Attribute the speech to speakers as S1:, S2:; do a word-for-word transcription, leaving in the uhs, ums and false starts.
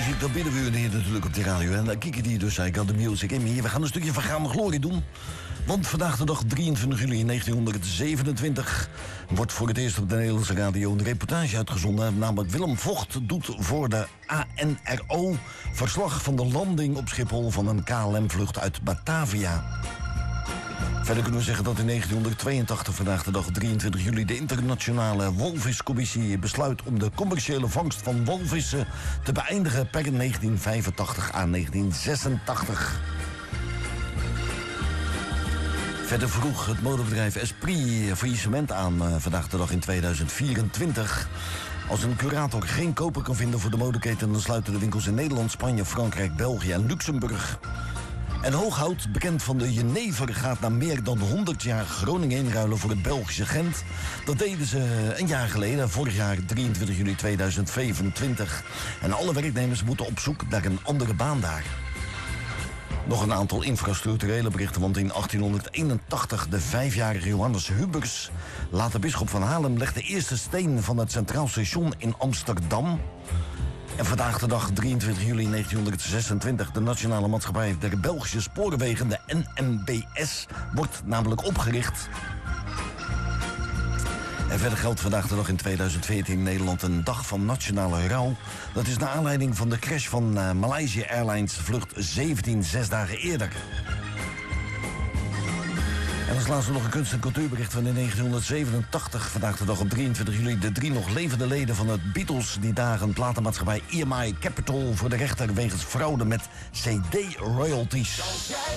S1: muziek, dat bieden we u hier natuurlijk op de radio. En dan kieken die dus, ik had de music in me. We gaan een stukje vergaande glorie doen. Want vandaag de dag drieëntwintig juli negentienhonderdzevenentwintig... wordt voor het eerst op de Nederlandse radio een reportage uitgezonden. Namelijk Willem Vocht doet voor de A N R O... verslag van de landing op Schiphol van een K L M-vlucht uit Batavia. Verder kunnen we zeggen dat in negentienhonderdtweeëntachtig, vandaag de dag drieëntwintig juli... de internationale walviscommissie besluit om de commerciële vangst van walvissen te beëindigen per negentien vijfentachtig à negentien zesentachtig. Verder vroeg het modebedrijf Esprit faillissement aan, uh, vandaag de dag in tweeduizend vierentwintig. Als een curator geen koper kan vinden voor de modeketen, dan sluiten de winkels in Nederland, Spanje, Frankrijk, België en Luxemburg. En Hooghout, bekend van de jenever, gaat na meer dan honderd jaar Groningen inruilen voor het Belgische Gent. Dat deden ze een jaar geleden, vorig jaar drieëntwintig juli tweeduizend vijfentwintig. En alle werknemers moeten op zoek naar een andere baan daar. Nog een aantal infrastructurele berichten, want in achttienhonderdeenentachtig... de vijfjarige Johannes Hubers, later bisschop van Haarlem, legt de eerste steen van het Centraal Station in Amsterdam. En vandaag de dag, drieëntwintig juli negentienhonderdzesentwintig... de Nationale Maatschappij der Belgische Spoorwegen, de N M B S, wordt namelijk opgericht. En verder geldt vandaag de dag in tweeduizend veertien in Nederland een dag van nationale rouw. Dat is naar aanleiding van de crash van uh, Malaysia Airlines vlucht zeventien, zes dagen eerder. En als laatste nog een kunst- en cultuurbericht van in negentienhonderdzevenentachtig. Vandaag de dag op drieëntwintig juli de drie nog levende leden van het Beatles... die dagen platenmaatschappij E M I Capital voor de rechter wegens fraude met C D-royalties.